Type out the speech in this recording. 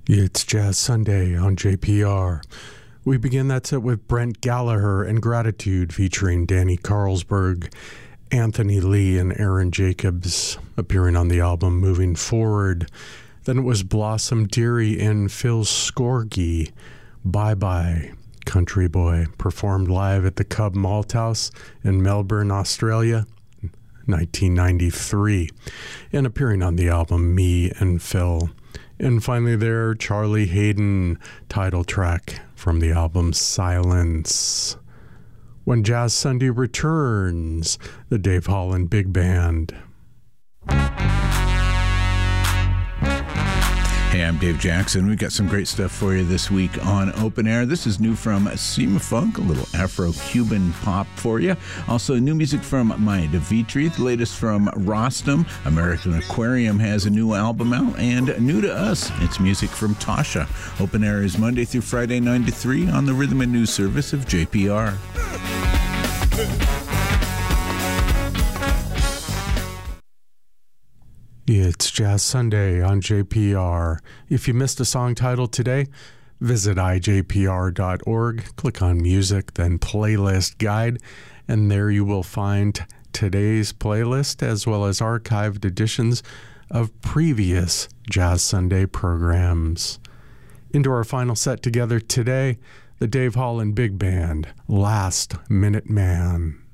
It's Jazz Sunday on JPR. We begin that set with Brent Gallagher and Gratitude featuring Danny Carlsberg, Anthony Lee, and Aaron Jacobs appearing on the album Moving Forward. Then it was Blossom Dearie and Phil Scorgi, Bye Bye Country Boy, performed live at the Cub Malthouse in Melbourne, Australia, 1993, and appearing on the album Me and Phil. And finally there, Charlie Hayden, title track from the album Silence. When Jazz Sunday returns, the Dave Holland Big Band. Hey, I'm Dave Jackson. We've got some great stuff for you this week on Open Air. This is new from Seema Funk, a little Afro-Cuban pop for you. Also, new music from Maya Devitri, the latest from Rostam. American Aquarium has a new album out, and new to us, it's music from Tasha. Open Air is Monday through Friday, 9 to 3 on the Rhythm and News service of JPR. It's Jazz Sunday on JPR. If you missed a song title today, visit ijpr.org, click on Music, then Playlist Guide, and there you will find today's playlist as well as archived editions of previous Jazz Sunday programs. Into our final set together today, the Dave Holland Big Band, Last Minute Man.